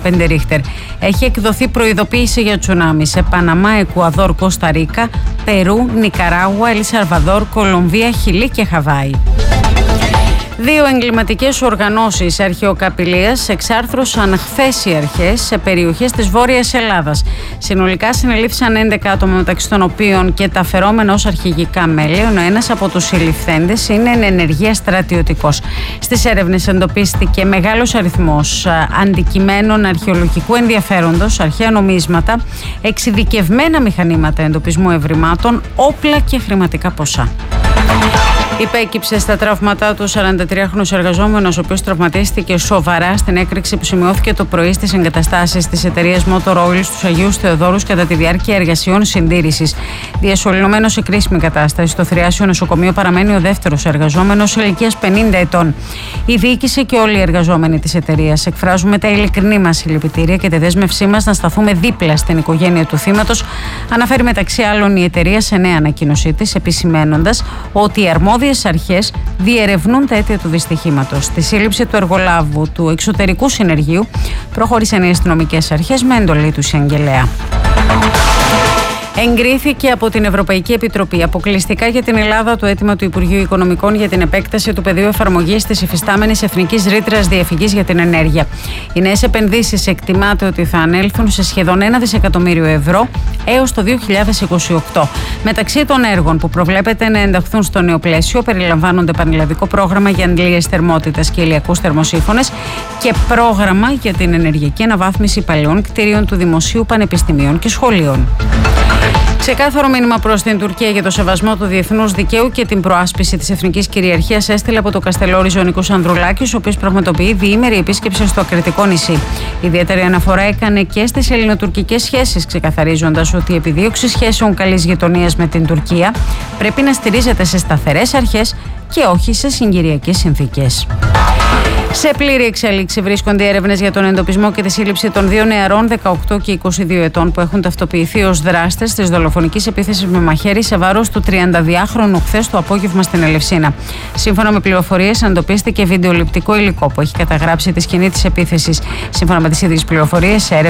5 Ρίχτερ. Έχει εκδοθεί προειδοποίηση για τσουνάμι σε Παναμά, Εκουαδόρ, Κώστα Ρίκα, Περού, Νικαράγουα, Ελ Σαλβαδόρ, Κολομβία, Χιλή και Χαβάη. 2 εγκληματικές οργανώσεις αρχαιοκαπηλείας εξάρθρωσαν χθες οι αρχές σε περιοχές της Βόρειας Ελλάδας. Συνολικά συνελήφθησαν 11 άτομα, μεταξύ των οποίων και τα φερόμενα ως αρχηγικά μέλη, ενώ ένας από τους συλληφθέντες είναι εν ενεργεία στρατιωτικός. Στις έρευνες εντοπίστηκε μεγάλος αριθμός αντικειμένων αρχαιολογικού ενδιαφέροντος, αρχαία νομίσματα, εξειδικευμένα μηχανήματα εντοπισμού ευρημάτων, όπλα και χρηματικά ποσά. Υπέκυψε στα τραύματά του 43χρονος εργαζόμενος, ο οποίος τραυματίστηκε σοβαρά στην έκρηξη που σημειώθηκε το πρωί στις εγκαταστάσεις της εταιρείας Motor Oil στους Αγίους Θεοδόρους κατά τη διάρκεια εργασιών συντήρησης. Διασωληνωμένος σε κρίσιμη κατάσταση στο θριάσιο νοσοκομείο παραμένει ο δεύτερος εργαζόμενος ηλικίας 50 ετών. Η διοίκηση και όλοι οι εργαζόμενοι της εταιρείας εκφράζουμε τα ειλικρινή μας συλληπιτήρια και τη δέσμευσή μας να σταθούμε δίπλα στην οικογένεια του θύματος, αναφέρει μεταξύ άλλων η εταιρεία σε νέα ανακοίνωσή της, επισημαίνοντας ότι οι αρμόδιες αρχές διερευνούν τα αίτια του δυστυχήματος. Στη σύλληψη του εργολάβου του εξωτερικού συνεργείου προχώρησαν οι αστυνομικές αρχές με εντολή του εισαγγελέα. Εγκρίθηκε από την Ευρωπαϊκή Επιτροπή αποκλειστικά για την Ελλάδα το αίτημα του Υπουργείου Οικονομικών για την επέκταση του πεδίου εφαρμογής της υφιστάμενης εθνικής ρήτρας διαφυγής για την ενέργεια. Οι νέες επενδύσεις εκτιμάται ότι θα ανέλθουν σε σχεδόν 1 δισεκατομμύριο ευρώ έως το 2028. Μεταξύ των έργων που προβλέπεται να ενταχθούν στο νέο πλαίσιο περιλαμβάνονται πανελλαδικό πρόγραμμα για αντλίες θερμότητας και ηλιακούς θερμοσύφωνες και πρόγραμμα για την ενεργειακή αναβάθμιση παλαιών κτίριων του Δημοσίου Πανεπιστημίων και Σχολείων. Ξεκάθαρο μήνυμα προς την Τουρκία για το σεβασμό του διεθνούς δικαίου και την προάσπιση της εθνικής κυριαρχίας έστειλε από το καστελόριζο ο Νίκος Ανδρουλάκης, ο οποίος πραγματοποιεί διήμερη επίσκεψη στο Ακριτικό νησί. Ιδιαίτερη αναφορά έκανε και στις ελληνοτουρκικές σχέσεις, ξεκαθαρίζοντας ότι η επιδίωξη σχέσεων καλής γειτονίας με την Τουρκία πρέπει να στηρίζεται σε σταθερές αρχές και όχι σε συγκυριακές συνθήκες. Σε πλήρη εξέλιξη βρίσκονται οι έρευνες για τον εντοπισμό και τη σύλληψη των 2 νεαρών 18 και 22 ετών που έχουν ταυτοποιηθεί ως δράστες της δολοφονικής επίθεσης με μαχαίρι σε βάρος του 32χρονου χθες το απόγευμα στην Ελευσίνα. Σύμφωνα με πληροφορίες, εντοπίστηκε βιντεοληπτικό υλικό που έχει καταγράψει τη σκηνή της επίθεσης. Σύμφωνα με τις ίδιες πληροφορίες,